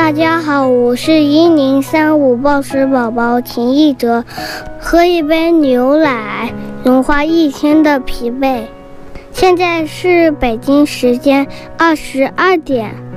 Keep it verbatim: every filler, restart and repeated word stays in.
大家好，我是一零三五报时宝宝秦一哲。喝一杯牛奶，融化一天的疲惫。现在是北京时间二十二点。